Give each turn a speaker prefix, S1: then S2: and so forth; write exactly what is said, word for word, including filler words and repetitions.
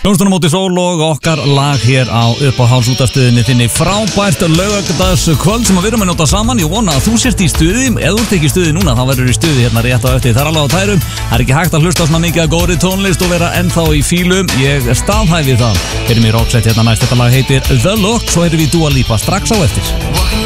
S1: Hljómsveitin á móti sól og okkar lag hér á uppáhaldsútastöðinni þinni. Frábært laugardagskvöld sem við erum að njóta saman. Ég vona að þú sért í stuði. Ef þú ert ekki í stuði núna þá verður í stuði hérna rétt á eftir. Það er alveg á tærum. Það er ekki hægt að hlusta svona mikið að góðri tónlist og vera ennþá í fílum. Ég staðhæfi það. Heyrum í rocksett hérna næst. Þetta lag heitir The Look. Svo heyrum við Dua Lipa strax á eftir.